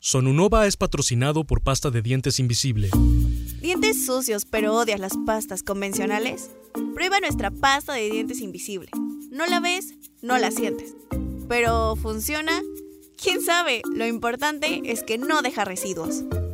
Sonunova es patrocinado por Pasta de Dientes Invisible. ¿Dientes sucios pero odias las pastas convencionales? Prueba nuestra pasta de dientes invisible. No la ves, no la sientes. ¿Pero funciona? ¿Quién sabe? Lo importante es que no deja residuos.